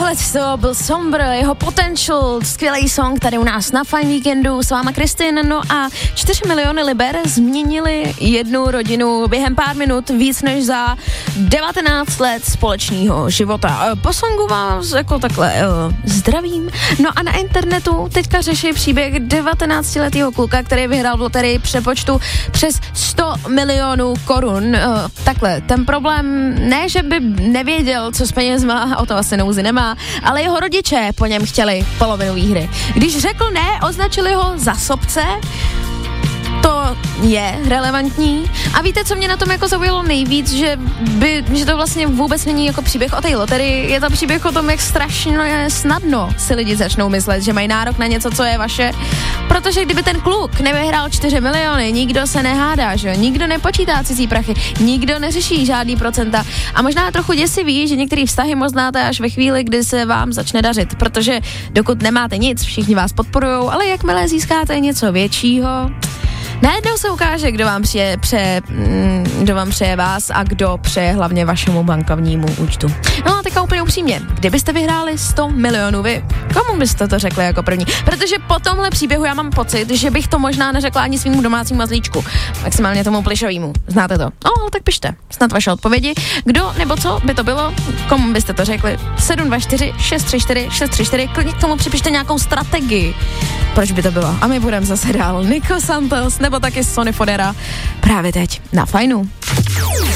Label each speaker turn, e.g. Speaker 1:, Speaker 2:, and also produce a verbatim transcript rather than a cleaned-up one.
Speaker 1: Tohle to byl Sombr, jeho Potential, skvělý song tady u nás na Fajn víkendu, s váma Kristin, no a čtyři miliony liber změnili jednu rodinu během pár minut víc než za devatenáct let společného života. Po songu vás jako takhle uh, zdravím, no a na internetu teďka řeší příběh devatenáctiletého kluka, který vyhrál v loterii přepočtu přes sto milionů korun. Uh, takhle, ten problém ne, že by nevěděl, co s penězma, o to asi nouzy nemá, ale jeho rodiče po něm chtěli polovinu výhry. Když řekl ne, označili ho za sobce. To je relevantní. A víte, co mě na tom jako zaujalo nejvíc, že, by, že to vlastně vůbec není jako příběh o té loterii, je to příběh o tom, jak strašně snadno si lidi začnou myslet, že mají nárok na něco, co je vaše. Protože kdyby ten kluk nevyhrál čtyři miliony, nikdo se nehádá, že jo, nikdo nepočítá cizí prachy, nikdo neřeší žádný procenta. A možná trochu děsivý, že některý vztahy moc znáte až ve chvíli, kdy se vám začne dařit, protože dokud nemáte nic, všichni vás podporujou, ale jakmile získáte něco většího, najednou se ukáže, kdo vám přeje, pře, kdo vám přeje vás a kdo přeje hlavně vašemu bankovnímu účtu. No a teďka úplně upřímně, kdybyste vyhráli sto milionů vy, komu byste to řekli jako první? Protože po tomhle příběhu já mám pocit, že bych to možná neřekla ani svýmu domácímu mazlíčku, maximálně tomu plišovýmu. Znáte to? No, tak pište, snad vaše odpovědi. Kdo nebo co by to bylo? Komu byste to řekli? sedm dva čtyři šest tři čtyři šest tři čtyři, klidně k tomu připište nějakou strategii. Proč by to bylo? A my budeme zase dál. Nico Santos nebo taky Sonny Fodera právě teď na Fajnu.